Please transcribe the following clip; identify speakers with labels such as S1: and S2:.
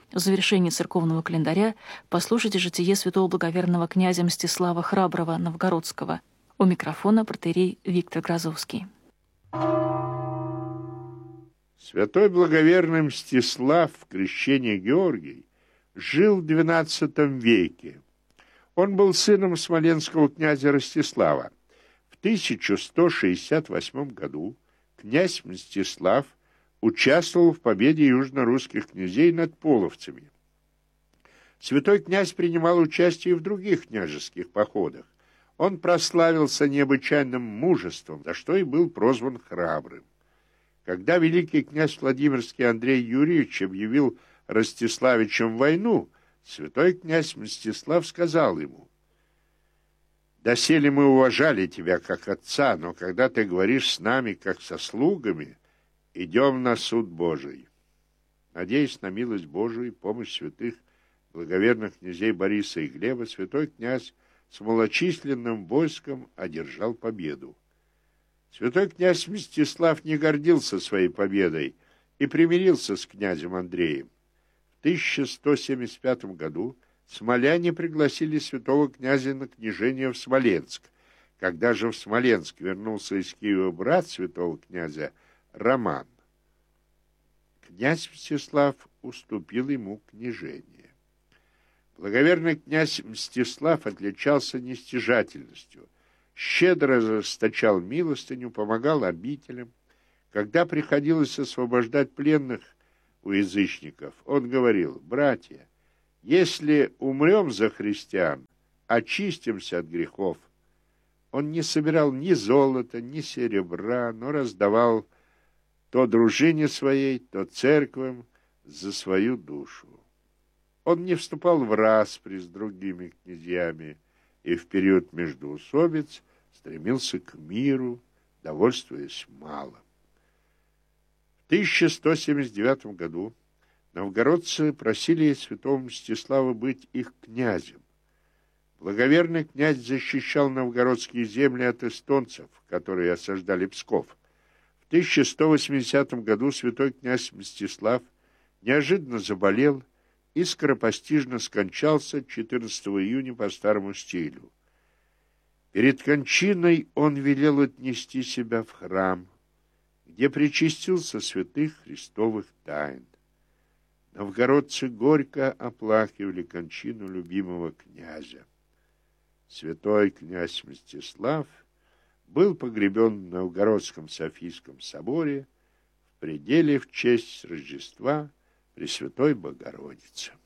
S1: В завершении церковного календаря послушайте житие святого благоверного князя Мстислава Храброго Новгородского. У микрофона протоиерей Виктор Грозовский.
S2: Святой благоверный Мстислав, в крещении Георгий, жил в XII веке. Он был сыном смоленского князя Ростислава. В 1168 году князь Мстислав участвовал в победе южно-русских князей над половцами. Святой князь принимал участие и в других княжеских походах. Он прославился необычайным мужеством, за что и был прозван храбрым. Когда великий князь Владимирский Андрей Юрьевич объявил Ростиславичам войну, святой князь Мстислав сказал ему: «Доселе мы уважали тебя как отца, но когда ты говоришь с нами как со слугами, идем на суд Божий». Надеясь на милость Божию и помощь святых благоверных князей Бориса и Глеба, святой князь с малочисленным войском одержал победу. Святой князь Мстислав не гордился своей победой и примирился с князем Андреем. В 1175 году смоляне пригласили святого князя на княжение в Смоленск. Когда же в Смоленск вернулся из Киева брат святого князя Роман, князь Мстислав уступил ему княжение. Благоверный князь Мстислав отличался нестяжательностью, щедро расточал милостыню, помогал обителям. Когда приходилось освобождать пленных у язычников, он говорил: «Братья, если умрем за христиан, очистимся от грехов». Он не собирал ни золота, ни серебра, но раздавал то дружине своей, то церквам за свою душу. Он не вступал в распри с другими князьями и в период междоусобиц стремился к миру, довольствуясь малым. В 1179 году новгородцы просили святого Мстислава быть их князем. Благоверный князь защищал новгородские земли от эстонцев, которые осаждали Псков. В 1180 году святой князь Мстислав неожиданно заболел и скоропостижно скончался 14 июня по старому стилю. Перед кончиной он велел отнести себя в храм, где причастился святых христовых тайн. Новгородцы горько оплакивали кончину любимого князя. Святой князь Мстислав был погребен в Новгородском Софийском соборе в пределе в честь Рождества Пресвятой Богородицы.